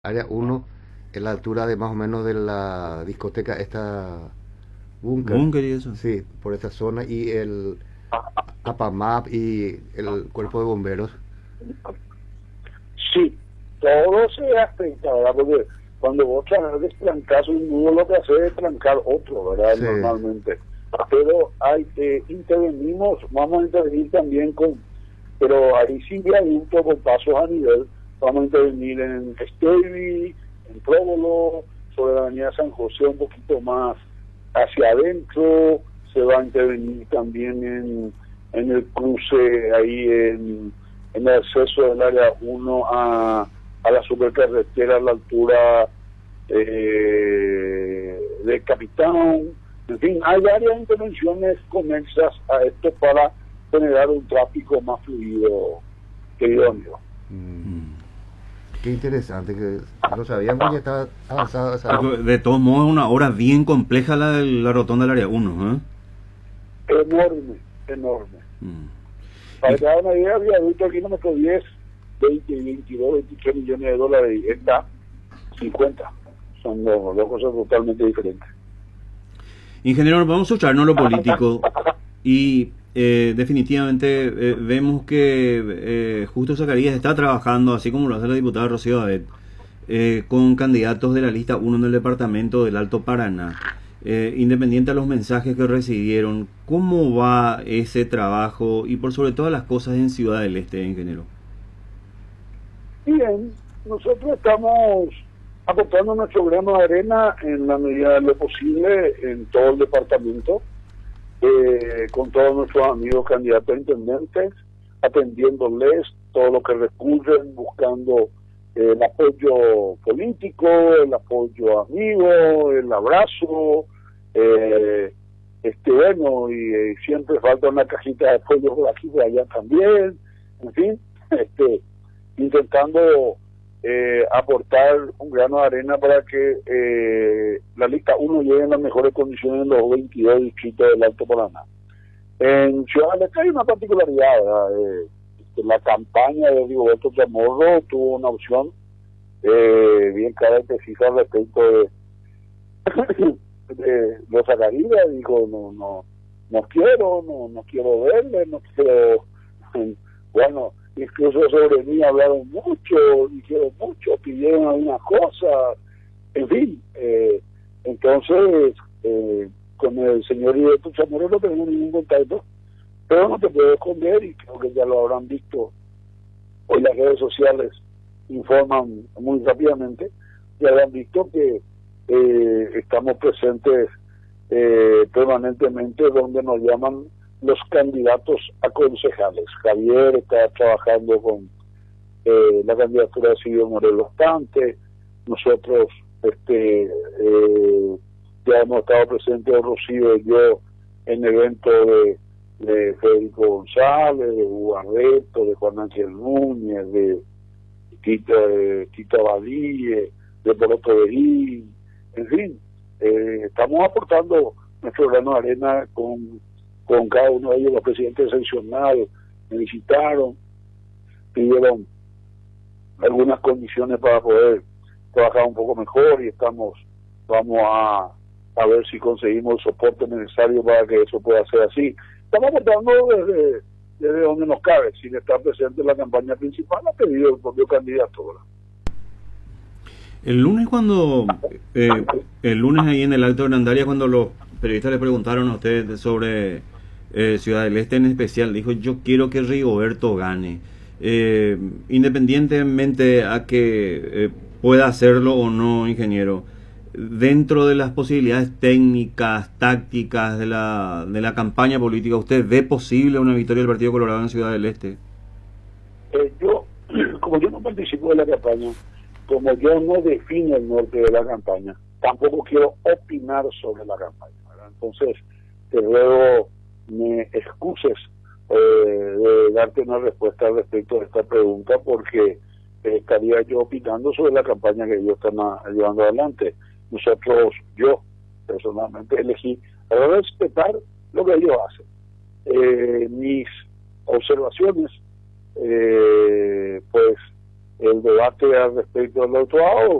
Área uno es la altura de más o menos de la discoteca esta Búnker, Búnker y eso. sí, por esta zona y el APAMAP y el cuerpo de bomberos. Sí, todo se afecta, ¿verdad? Porque cuando vos tratás de trancar un nudo, lo que hace es trancar otro, ¿verdad? Sí, Normalmente. Pero intervenimos, vamos a intervenir también pero ahí sí viaducto con pasos a nivel, vamos a intervenir en Estevy, en Próbolo, sobre la avenida San José un poquito más hacia adentro, se va a intervenir también en el cruce ahí en el acceso del área 1 a la supercarretera a la altura de Capitán. En fin, hay varias intervenciones conexas a esto para generar un tráfico más fluido, querido amigo. qué interesante, que no sabíamos que ya estaba avanzado esa. De todos modos, es una obra bien compleja la de la rotonda del área 1, ¿eh? Enorme, enorme. Mm. Para que hagan una idea, viaducto al kilómetro 10, 20, 22, 23 millones de dólares, y está 50. Son dos cosas totalmente diferentes. Ingeniero, vamos a centrarnos en lo político y definitivamente vemos que Justo Zacarías está trabajando, así como lo hace la diputada Rocío Adet, con candidatos de la lista 1 en el departamento del Alto Paraná. Independiente de los mensajes que recibieron, ¿cómo va ese trabajo y por sobre todas las cosas en Ciudad del Este, ingeniero? Bien, nosotros estamos aportando nuestro grano de arena en la medida de lo posible en todo el departamento, con todos nuestros amigos candidatos a intendentes, atendiéndoles todo lo que recurren, buscando el apoyo político, el apoyo amigo, el abrazo, bueno, y siempre falta una cajita de apoyo por aquí y por allá también, en fin, intentando aportar un grano de arena para que la lista 1 llegue en las mejores condiciones en los 22 distritos del Alto Paraná. En Ciudad del Este hay una particularidad, ¿verdad? La campaña de Rigoberto Chamorro tuvo una opción bien clara y precisa respecto de los Zacarías. Dijo, no quiero verle, no quiero. Bueno, incluso sobre mí hablaron mucho, dijeron mucho, pidieron algunas cosas, en fin. Entonces, con el señor Rigoberto Chamorro no tenemos ningún contacto, pero no te puedo esconder, y creo que ya lo habrán visto, hoy las redes sociales informan muy rápidamente, ya habrán visto que estamos presentes permanentemente donde nos llaman los candidatos a concejales. Javier está trabajando con la candidatura de Silvio Morelos Tante, nosotros ya hemos estado presentes, Rocío y yo, en eventos de Federico González, de Hugo Arreto, de Juan Ángel Núñez, de Tito Abadie, de Poroto Berín, en fin, estamos aportando nuestro grano de arena con cada uno de ellos. Los presidentes seleccionados me visitaron, pidieron algunas condiciones para poder trabajar un poco mejor, y vamos a ver si conseguimos el soporte necesario para que eso pueda ser así. Estamos aportando desde donde nos cabe, sin estar presente en la campaña principal, ha pedido el propio candidato, ¿verdad? El lunes el lunes ahí en el Alto Hernandaria, cuando los periodistas le preguntaron a usted sobre Ciudad del Este en especial, dijo: yo quiero que Rigoberto gane, independientemente a que pueda hacerlo o no, ingeniero, dentro de las posibilidades técnicas, tácticas de la campaña política, ¿usted ve posible una victoria del Partido Colorado en Ciudad del Este? Como yo no participo de la campaña, como yo no defino el norte de la campaña, tampoco quiero opinar sobre la campaña, ¿verdad? Entonces, te ruego me excuses de darte una respuesta respecto a esta pregunta, porque estaría yo opinando sobre la campaña que ellos están llevando adelante. Yo personalmente elegí respetar lo que ellos hacen. Mis observaciones, pues el debate al respecto del auto